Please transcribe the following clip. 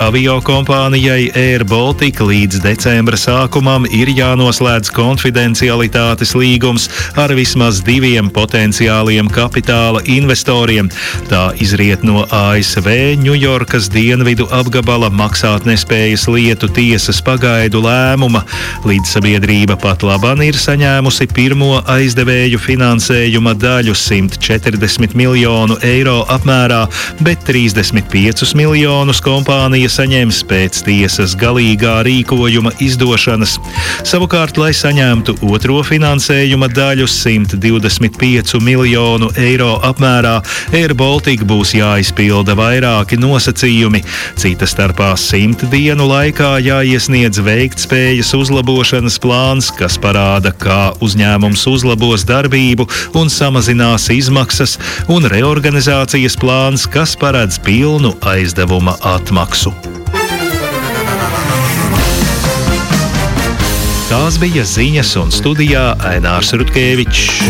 Aviokompānijai Air Baltica līdz decembra sākumam ir jānoslēdz konfidencialitātes līgums ar vismaz 2 potenciāliem kapitāla investoriem. Tā izriet no ASV Ņujorkas dienvidu apgabala maksātnespējas lietu tiesas pagaidu lēmuma. Līdzsabiedrība pat laban ir saņēmusi pirmo aizdevēju finansējuma daļu 140 miljonu eiro apmērā, bet 35 miljonus kompānija saņems pēc tiesas galīgā rīkojuma izdošanas. Savukārt, lai saņemtu otro finansējuma daļu 125 miljonu eiro apmērā, Air Baltica būs jāizpilda vairāki nosacījumi. Cita starpā 100 dienu laikā jāiesniedz veiktspējas uzlabošanas plāns, kas parāda, kā uzņēmums uzlabos darbību un samazinās izmaksas, un reorganizācijas plāns, kas paredz pilnu aizdevuma atmaksu. Tās bija ziņas, un studijā Ainārs Rutkevičs.